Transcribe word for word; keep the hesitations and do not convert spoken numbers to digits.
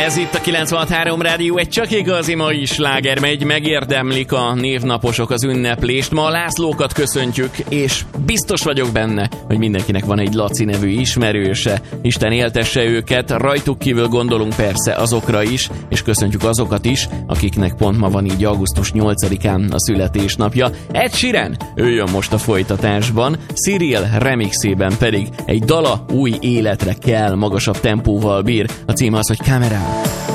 Ez itt a kilencvenhat három Rádió, egy csak igazi mai sláger megy, megérdemlik a névnaposok az ünneplést. Ma a Lászlókat köszöntjük, és biztos vagyok benne, hogy mindenkinek van egy Laci nevű ismerőse. Isten éltesse őket, rajtuk kívül gondolunk persze azokra is, és köszöntjük azokat is, akiknek pont ma van így augusztus nyolcadikán a születésnapja. Ed Sheeran, ő jön most a folytatásban, Cyril remixében pedig egy dala új életre kell, magasabb tempóval bír. A címe az, hogy Kamerá.